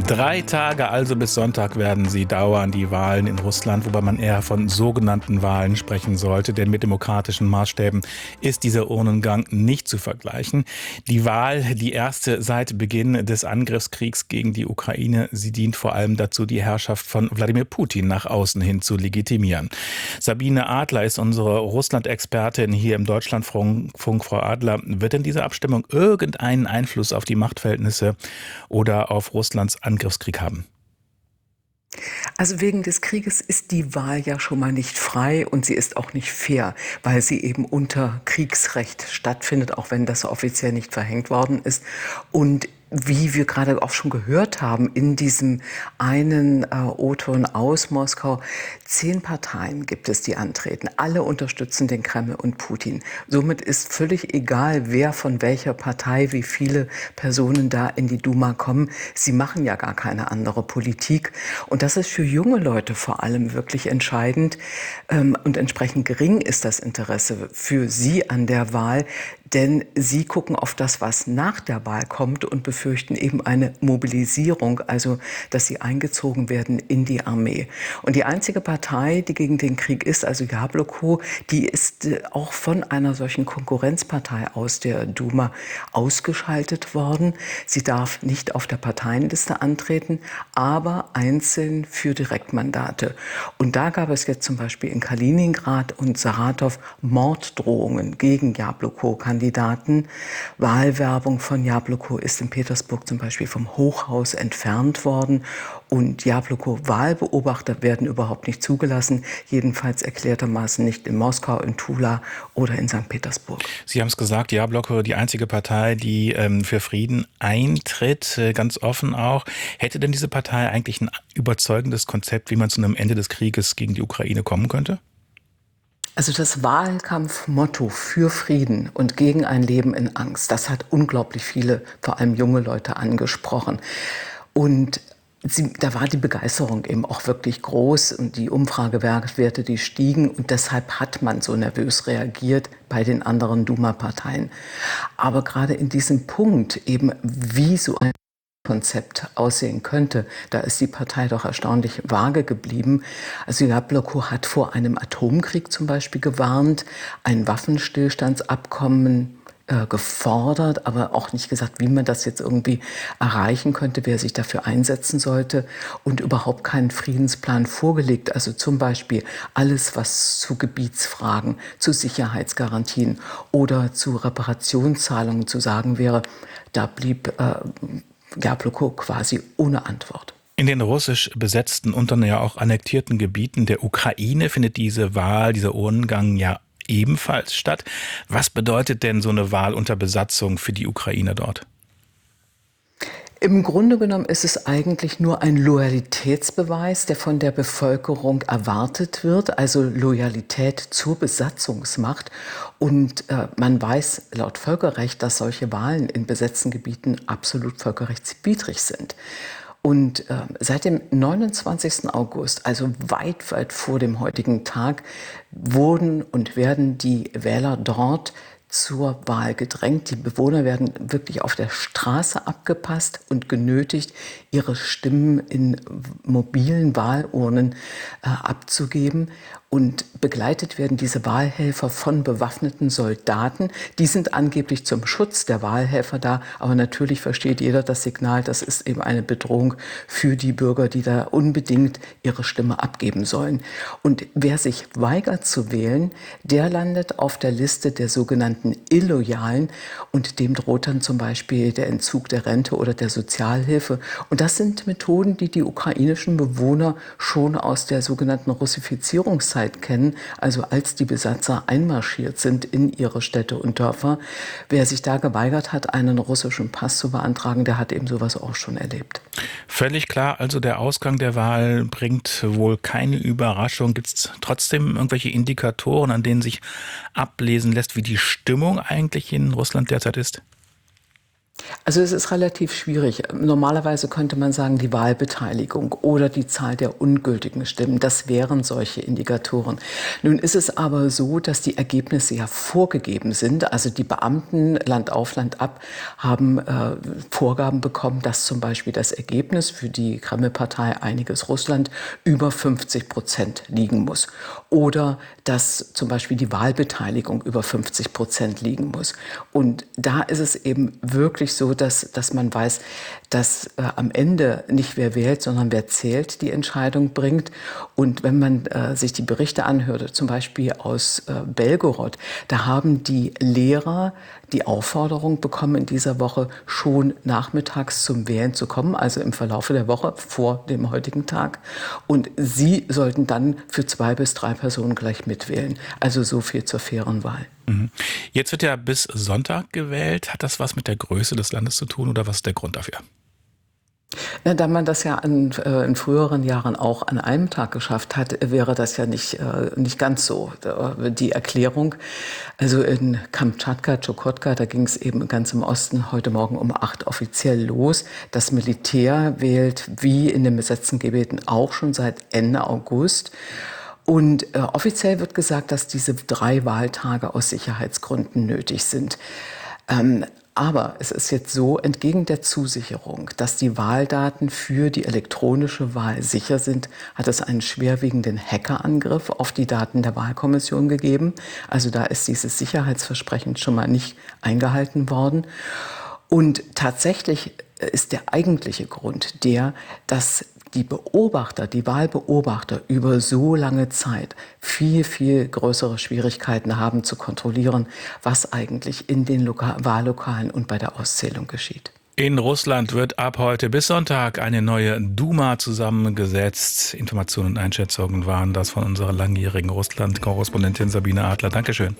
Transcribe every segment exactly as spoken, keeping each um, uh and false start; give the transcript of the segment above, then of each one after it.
Drei Tage, also bis Sonntag, werden sie dauern, die Wahlen in Russland, wobei man eher von sogenannten Wahlen sprechen sollte, denn mit demokratischen Maßstäben ist dieser Urnengang nicht zu vergleichen. Die Wahl, die erste seit Beginn des Angriffskriegs gegen die Ukraine, sie dient vor allem dazu, die Herrschaft von Wladimir Putin nach außen hin zu legitimieren. Sabine Adler ist unsere Russland-Expertin hier im Deutschlandfunk. Frau Adler, wird denn diese Abstimmung irgendeinen Einfluss auf die Machtverhältnisse oder auf Russlands Angriffskrieg haben? Also wegen des Krieges ist die Wahl ja schon mal nicht frei und sie ist auch nicht fair, weil sie eben unter Kriegsrecht stattfindet, auch wenn das offiziell nicht verhängt worden ist. Und wie wir gerade auch schon gehört haben, in diesem einen äh, O-Ton aus Moskau, zehn Parteien gibt es, die antreten. Alle unterstützen den Kreml und Putin. Somit ist völlig egal, wer von welcher Partei, wie viele Personen da in die Duma kommen. Sie machen ja gar keine andere Politik. Und das ist für junge Leute vor allem wirklich entscheidend. Ähm, und entsprechend gering ist das Interesse für sie an der Wahl. Denn sie gucken auf das, was nach der Wahl kommt und befürchten eben eine Mobilisierung, also dass sie eingezogen werden in die Armee. Und die einzige Partei, die gegen den Krieg ist, also Jabloko, die ist auch von einer solchen Konkurrenzpartei aus der Duma ausgeschaltet worden. Sie darf nicht auf der Parteienliste antreten, aber einzeln für Direktmandate. Und da gab es jetzt zum Beispiel in Kaliningrad und Saratow Morddrohungen gegen Jabloko-Kandidaten. Kandidaten. Wahlwerbung von Jabloko ist in Petersburg zum Beispiel vom Hochhaus entfernt worden und Jabloko-Wahlbeobachter werden überhaupt nicht zugelassen, jedenfalls erklärtermaßen nicht in Moskau, in Tula oder in Sankt Petersburg. Sie haben es gesagt, Jabloko, die einzige Partei, die ähm, für Frieden eintritt, äh, ganz offen auch. Hätte denn diese Partei eigentlich ein überzeugendes Konzept, wie man zu einem Ende des Krieges gegen die Ukraine kommen könnte? Also das Wahlkampfmotto für Frieden und gegen ein Leben in Angst, das hat unglaublich viele, vor allem junge Leute, angesprochen. Und sie, da war die Begeisterung eben auch wirklich groß und die Umfragewerte, die stiegen. Und deshalb hat man so nervös reagiert bei den anderen Duma-Parteien. Aber gerade in diesem Punkt eben, wie so ein Konzept aussehen könnte, da ist die Partei doch erstaunlich vage geblieben. Also Jabloko hat vor einem Atomkrieg zum Beispiel gewarnt, ein Waffenstillstandsabkommen äh, gefordert, aber auch nicht gesagt, wie man das jetzt irgendwie erreichen könnte, wer sich dafür einsetzen sollte und überhaupt keinen Friedensplan vorgelegt. Also zum Beispiel alles, was zu Gebietsfragen, zu Sicherheitsgarantien oder zu Reparationszahlungen zu sagen wäre, da blieb äh, Jabloko quasi ohne Antwort. In den russisch besetzten und dann ja auch annektierten Gebieten der Ukraine findet diese Wahl, dieser Urnengang ja ebenfalls statt. Was bedeutet denn so eine Wahl unter Besatzung für die Ukrainer dort? Im Grunde genommen ist es eigentlich nur ein Loyalitätsbeweis, der von der Bevölkerung erwartet wird, also Loyalität zur Besatzungsmacht. Und äh, man weiß laut Völkerrecht, dass solche Wahlen in besetzten Gebieten absolut völkerrechtswidrig sind. Und äh, seit dem neunundzwanzigsten August, also weit, weit vor dem heutigen Tag, wurden und werden die Wähler dort zur Wahl gedrängt. Die Bewohner werden wirklich auf der Straße abgepasst und genötigt, ihre Stimmen in mobilen Wahlurnen äh, abzugeben. Und begleitet werden diese Wahlhelfer von bewaffneten Soldaten. Die sind angeblich zum Schutz der Wahlhelfer da, aber natürlich versteht jeder das Signal, das ist eben eine Bedrohung für die Bürger, die da unbedingt ihre Stimme abgeben sollen. Und wer sich weigert zu wählen, der landet auf der Liste der sogenannten Illoyalen und dem droht dann zum Beispiel der Entzug der Rente oder der Sozialhilfe. Und das sind Methoden, die die ukrainischen Bewohner schon aus der sogenannten Russifizierungszeit kennen, also als die Besatzer einmarschiert sind in ihre Städte und Dörfer. Wer sich da geweigert hat, einen russischen Pass zu beantragen, der hat eben sowas auch schon erlebt. Völlig klar, also der Ausgang der Wahl bringt wohl keine Überraschung. Gibt es trotzdem irgendwelche Indikatoren, an denen sich ablesen lässt, wie die Stimmung eigentlich in Russland derzeit ist? Also es ist relativ schwierig. Normalerweise könnte man sagen, die Wahlbeteiligung oder die Zahl der ungültigen Stimmen, das wären solche Indikatoren. Nun ist es aber so, dass die Ergebnisse ja vorgegeben sind. Also die Beamten Land auf, Land ab haben äh, Vorgaben bekommen, dass zum Beispiel das Ergebnis für die Kreml-Partei Einiges Russland über fünfzig Prozent liegen muss. Oder dass zum Beispiel die Wahlbeteiligung über fünfzig Prozent liegen muss. Und da ist es eben wirklich so, dass, dass man weiß, dass äh, am Ende nicht wer wählt, sondern wer zählt, die Entscheidung bringt. Und wenn man äh, sich die Berichte anhörte, zum Beispiel aus äh, Belgorod, da haben die Lehrer die Aufforderung bekommen, in dieser Woche schon nachmittags zum Wählen zu kommen, also im Verlaufe der Woche vor dem heutigen Tag. Und sie sollten dann für zwei bis drei Personen gleich mitwählen. Also so viel zur fairen Wahl. Jetzt wird ja bis Sonntag gewählt. Hat das was mit der Größe des Landes zu tun oder was ist der Grund dafür? Ja, da man das ja an, äh, in früheren Jahren auch an einem Tag geschafft hat, wäre das ja nicht, äh, nicht ganz so äh, die Erklärung. Also in Kamtschatka, Tschukotka, da ging es eben ganz im Osten heute Morgen um acht offiziell los. Das Militär wählt wie in den besetzten Gebieten auch schon seit Ende August. Und äh, offiziell wird gesagt, dass diese drei Wahltage aus Sicherheitsgründen nötig sind. Ähm, aber es ist jetzt so, entgegen der Zusicherung, dass die Wahldaten für die elektronische Wahl sicher sind, hat es einen schwerwiegenden Hackerangriff auf die Daten der Wahlkommission gegeben. Also da ist dieses Sicherheitsversprechen schon mal nicht eingehalten worden. Und tatsächlich ist der eigentliche Grund der, dass die Beobachter, die Wahlbeobachter über so lange Zeit viel, viel größere Schwierigkeiten haben zu kontrollieren, was eigentlich in den Loka- Wahllokalen und bei der Auszählung geschieht. In Russland wird ab heute bis Sonntag eine neue Duma zusammengesetzt. Informationen und Einschätzungen waren das von unserer langjährigen Russland-Korrespondentin Sabine Adler. Dankeschön.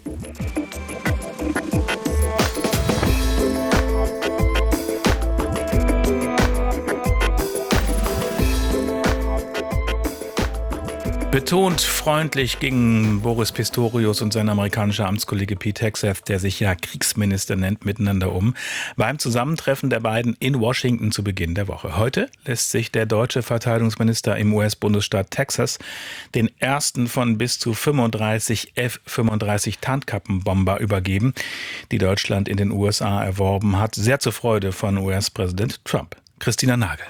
Betont freundlich gingen Boris Pistorius und sein amerikanischer Amtskollege Pete Hegseth, der sich ja Kriegsminister nennt, miteinander um, beim Zusammentreffen der beiden in Washington zu Beginn der Woche. Heute lässt sich der deutsche Verteidigungsminister im U S-Bundesstaat Texas den ersten von bis zu fünfunddreißig F fünfunddreißig Tarnkappenbomber übergeben, die Deutschland in den U S A erworben hat, sehr zur Freude von U S-Präsident Trump. Christina Nagel.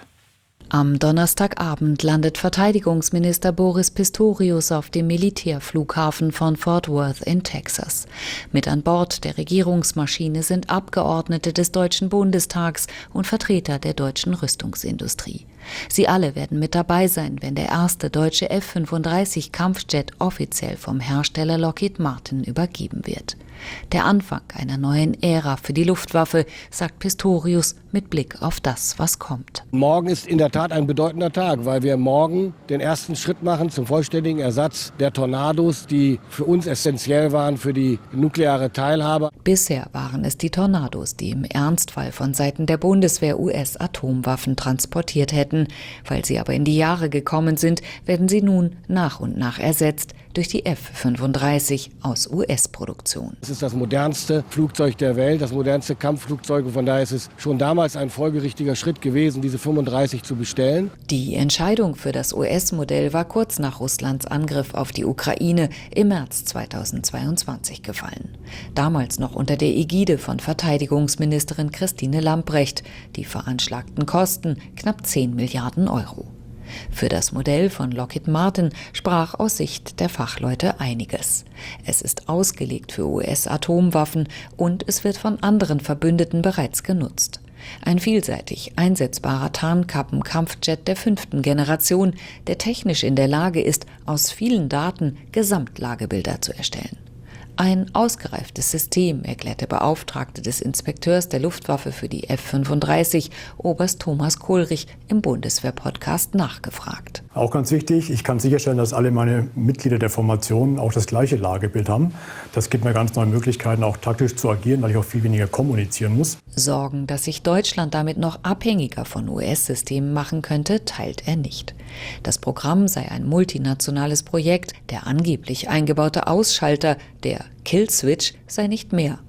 Am Donnerstagabend landet Verteidigungsminister Boris Pistorius auf dem Militärflughafen von Fort Worth in Texas. Mit an Bord der Regierungsmaschine sind Abgeordnete des Deutschen Bundestags und Vertreter der deutschen Rüstungsindustrie. Sie alle werden mit dabei sein, wenn der erste deutsche F fünfunddreißig Kampfjet offiziell vom Hersteller Lockheed Martin übergeben wird. Der Anfang einer neuen Ära für die Luftwaffe, sagt Pistorius mit Blick auf das, was kommt. Morgen ist in der Tat ein bedeutender Tag, weil wir morgen den ersten Schritt machen zum vollständigen Ersatz der Tornados, die für uns essentiell waren für die nukleare Teilhabe. Bisher waren es die Tornados, die im Ernstfall von Seiten der Bundeswehr U S-Atomwaffen transportiert hätten. Weil sie aber in die Jahre gekommen sind, werden sie nun nach und nach ersetzt durch die F fünfunddreißig aus U S-Produktion. Es ist das modernste Flugzeug der Welt, das modernste Kampfflugzeug. Und von daher ist es schon damals ein folgerichtiger Schritt gewesen, diese fünfunddreißig zu bestellen. Die Entscheidung für das U S-Modell war kurz nach Russlands Angriff auf die Ukraine im März zweitausendzweiundzwanzig gefallen. Damals noch unter der Ägide von Verteidigungsministerin Christine Lambrecht. Die veranschlagten Kosten knapp zehn Milliarden Euro. Für das Modell von Lockheed Martin sprach aus Sicht der Fachleute einiges. Es ist ausgelegt für U S-Atomwaffen und es wird von anderen Verbündeten bereits genutzt. Ein vielseitig einsetzbarer Tarnkappen-Kampfjet der fünften Generation, der technisch in der Lage ist, aus vielen Daten Gesamtlagebilder zu erstellen. Ein ausgereiftes System, erklärt der Beauftragte des Inspekteurs der Luftwaffe für die F fünfunddreißig, Oberst Thomas Kohlrich, im Bundeswehr-Podcast nachgefragt. Auch ganz wichtig, ich kann sicherstellen, dass alle meine Mitglieder der Formation auch das gleiche Lagebild haben. Das gibt mir ganz neue Möglichkeiten, auch taktisch zu agieren, weil ich auch viel weniger kommunizieren muss. Sorgen, dass sich Deutschland damit noch abhängiger von U S-Systemen machen könnte, teilt er nicht. Das Programm sei ein multinationales Projekt, der angeblich eingebaute Ausschalter, der Killswitch, sei nicht mehr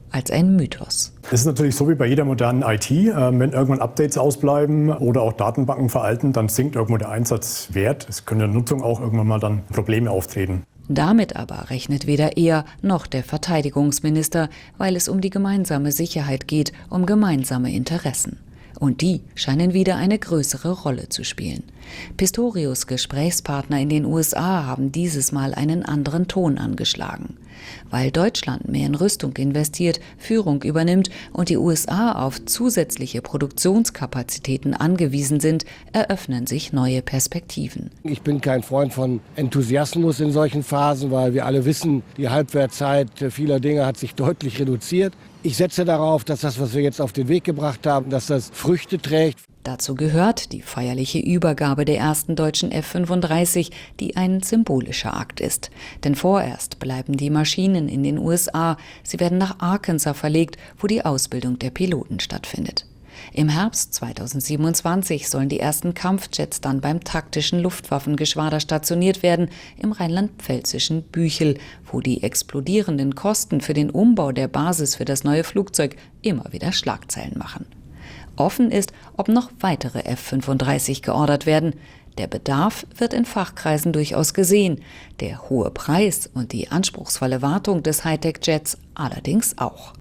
als ein Mythos. Es ist natürlich so wie bei jeder modernen I T. Wenn irgendwann Updates ausbleiben oder auch Datenbanken veralten, dann sinkt irgendwo der Einsatzwert. Es können in der Nutzung auch irgendwann mal dann Probleme auftreten. Damit aber rechnet weder er noch der Verteidigungsminister, weil es um die gemeinsame Sicherheit geht, um gemeinsame Interessen. Und die scheinen wieder eine größere Rolle zu spielen. Pistorius Gesprächspartner in den U S A haben dieses Mal einen anderen Ton angeschlagen. Weil Deutschland mehr in Rüstung investiert, Führung übernimmt und die U S A auf zusätzliche Produktionskapazitäten angewiesen sind, eröffnen sich neue Perspektiven. Ich bin kein Freund von Enthusiasmus in solchen Phasen, weil wir alle wissen, die Halbwertzeit vieler Dinge hat sich deutlich reduziert. Ich setze darauf, dass das, was wir jetzt auf den Weg gebracht haben, dass das Früchte trägt. Dazu gehört die feierliche Übergabe der ersten deutschen F fünfunddreißig, die ein symbolischer Akt ist. Denn vorerst bleiben die Maschinen in den U S A. Sie werden nach Arkansas verlegt, wo die Ausbildung der Piloten stattfindet. Im Herbst zweitausendsiebenundzwanzig sollen die ersten Kampfjets dann beim taktischen Luftwaffengeschwader stationiert werden, im rheinland-pfälzischen Büchel, wo die explodierenden Kosten für den Umbau der Basis für das neue Flugzeug immer wieder Schlagzeilen machen. Offen ist, ob noch weitere F fünfunddreißig geordert werden. Der Bedarf wird in Fachkreisen durchaus gesehen, der hohe Preis und die anspruchsvolle Wartung des Hightech-Jets allerdings auch.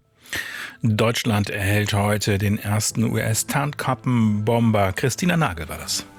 Deutschland erhält heute den ersten U S-Tarnkappenbomber. Christina Nagel war das.